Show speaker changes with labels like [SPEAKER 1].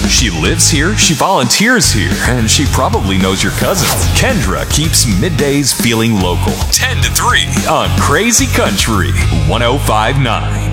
[SPEAKER 1] She lives here, she volunteers here, and she probably knows your cousin. Kendra keeps middays feeling local. 10 to 3 on Crazy Country 1059.